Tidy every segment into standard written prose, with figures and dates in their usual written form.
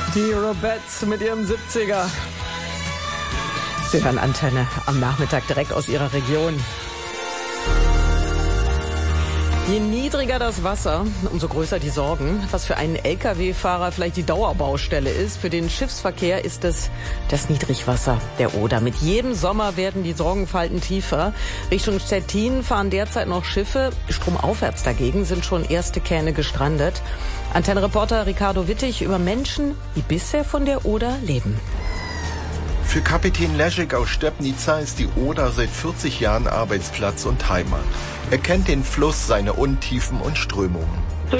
Die Robettes mit ihrem 70er. Sie hören Antenne am Nachmittag direkt aus ihrer Region. Je niedriger das Wasser, umso größer die Sorgen. Was für einen Lkw-Fahrer vielleicht die Dauerbaustelle ist, für den Schiffsverkehr ist es das Niedrigwasser der Oder. Mit jedem Sommer werden die Sorgenfalten tiefer. Richtung Stettin fahren derzeit noch Schiffe. Stromaufwärts dagegen sind schon erste Kähne gestrandet. Antenne-Reporter Ricardo Wittig über Menschen, die bisher von der Oder leben. Für Kapitän Leszek aus Stepnica ist die Oder seit 40 Jahren Arbeitsplatz und Heimat. Er kennt den Fluss, seine Untiefen und Strömungen.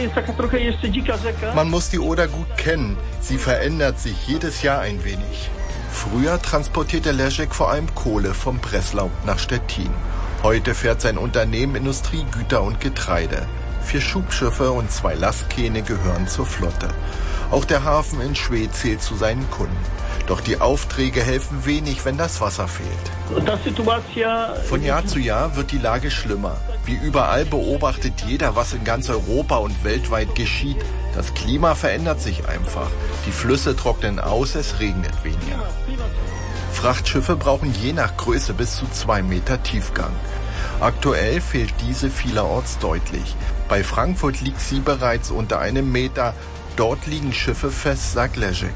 Man muss die Oder gut kennen. Sie verändert sich jedes Jahr ein wenig. Früher transportierte Leszek vor allem Kohle vom Breslau nach Stettin. Heute fährt sein Unternehmen Industriegüter und Getreide. 4 Schubschiffe und 2 Lastkähne gehören zur Flotte. Auch der Hafen in Schwedt zählt zu seinen Kunden. Doch die Aufträge helfen wenig, wenn das Wasser fehlt. Von Jahr zu Jahr wird die Lage schlimmer. Wie überall beobachtet jeder, was in ganz Europa und weltweit geschieht. Das Klima verändert sich einfach. Die Flüsse trocknen aus, es regnet weniger. Frachtschiffe brauchen je nach Größe bis zu 2 Meter Tiefgang. Aktuell fehlt diese vielerorts deutlich. Bei Frankfurt liegt sie bereits unter 1 Meter. Dort liegen Schiffe fest, sagt Leszek.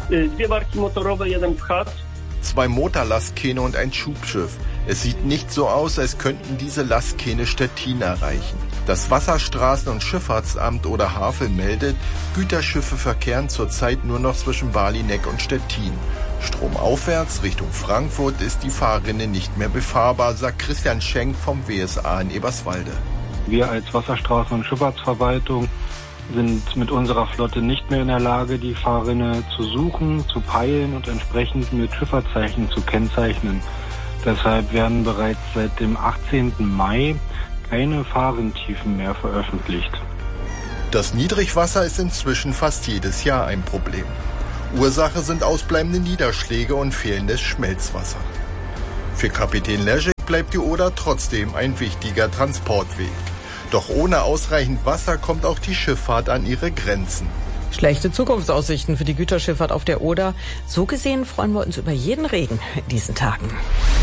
2 Motorlastkähne und ein Schubschiff. Es sieht nicht so aus, als könnten diese Lastkähne Stettin erreichen. Das Wasserstraßen- und Schifffahrtsamt oder Havel meldet, Güterschiffe verkehren zurzeit nur noch zwischen Barlineck und Stettin. Stromaufwärts Richtung Frankfurt ist die Fahrrinne nicht mehr befahrbar, sagt Christian Schenk vom WSA in Eberswalde. Wir als Wasserstraßen- und Schifffahrtsverwaltung sind mit unserer Flotte nicht mehr in der Lage, die Fahrrinne zu suchen, zu peilen und entsprechend mit Schifferzeichen zu kennzeichnen. Deshalb werden bereits seit dem 18. Mai keine Fahrrintiefen mehr veröffentlicht. Das Niedrigwasser ist inzwischen fast jedes Jahr ein Problem. Ursache sind ausbleibende Niederschläge und fehlendes Schmelzwasser. Für Kapitän Leszek bleibt die Oder trotzdem ein wichtiger Transportweg. Doch ohne ausreichend Wasser kommt auch die Schifffahrt an ihre Grenzen. Schlechte Zukunftsaussichten für die Güterschifffahrt auf der Oder. So gesehen freuen wir uns über jeden Regen in diesen Tagen.